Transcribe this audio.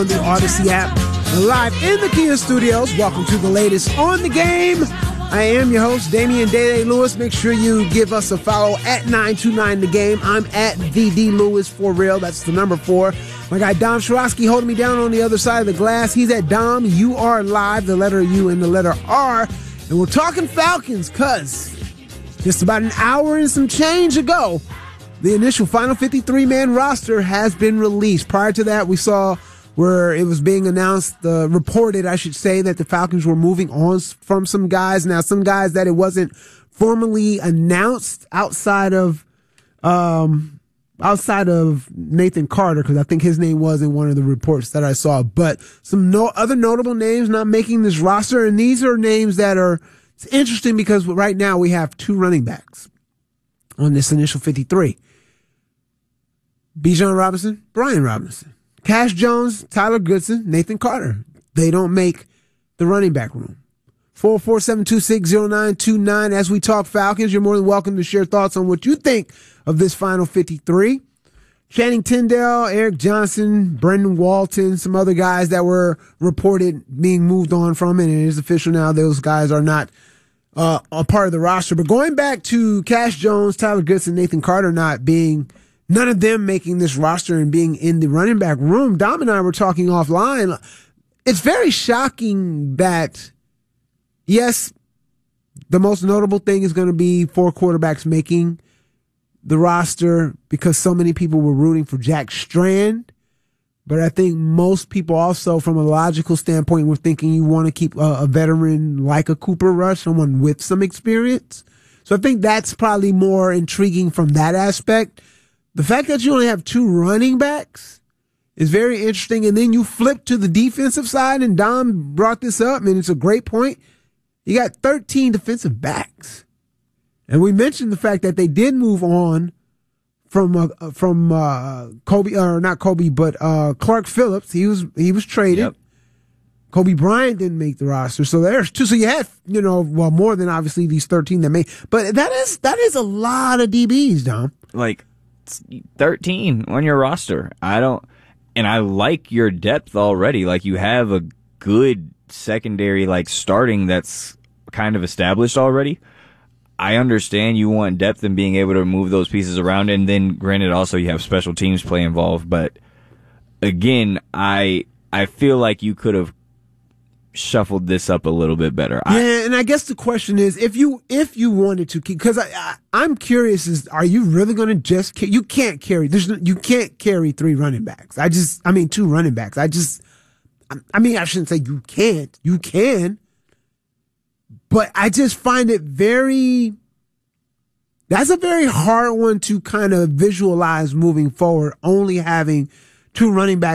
on the Odyssey app, live in the Kia studios. Welcome to the latest on the game. I am your host, Damian Day Lewis. Make sure you give us a follow at 929 The Game. I'm at VD Lewis for real. That's the number 4. My guy Dom Shirosky holding me down on the other side of the glass. He's at Dom. You are live, the letter U and the letter R. And we're talking Falcons because just about an hour and some change ago, the initial final 53-man roster has been released. Prior to that, we saw where it was being announced, reported, I should say, that the Falcons were moving on from some guys. Now, some guys that it wasn't formally announced outside of Nathan Carter, because I think his name was in one of the reports that I saw. But some other notable names not making this roster, and these are names that are it's interesting because right now we have 2 running backs on this initial 53. Bijan Robinson, Brian Robinson. Cash Jones, Tyler Goodson, Nathan Carter. They don't make the running back room. 447260929. As we talk Falcons, you're more than welcome to share thoughts on what you think of this final 53. Channing Tindall, Eric Johnson, Brendan Walton, some other guys that were reported being moved on from, and it is official now. Those guys are not a part of the roster. But going back to Cash Jones, Tyler Goodson, Nathan Carter none of them making this roster and being in the running back room. Dom and I were talking offline. It's very shocking that, yes, the most notable thing is going to be 4 quarterbacks making the roster because so many people were rooting for Jack Strand. But I think most people also, from a logical standpoint, were thinking you want to keep a veteran like a Cooper Rush, someone with some experience. So I think that's probably more intriguing from that aspect. The fact that you only have 2 running backs is very interesting. And then you flip to the defensive side, and Dom brought this up, and it's a great point. You got 13 defensive backs. And we mentioned the fact that they did move on from Clark Phillips. He was traded. Yep. Kobe Bryant didn't make the roster. So there's 2. So you had, more than obviously these 13 that made. But that is a lot of DBs, Dom. Like 13 on your roster. I like your depth already. Like, you have a good secondary, like, starting that's kind of established already. I understand you want depth and being able to move those pieces around, and then granted also you have special teams play involved, but again, I feel like you could have shuffled this up a little bit better. Yeah, and I guess the question is, if you wanted to keep, because I'm curious, are you really going to just you can't carry 3 running backs. 2 running backs. I shouldn't say you can't. You can, but I just find it that's a very hard one to kind of visualize moving forward, only having 2 running backs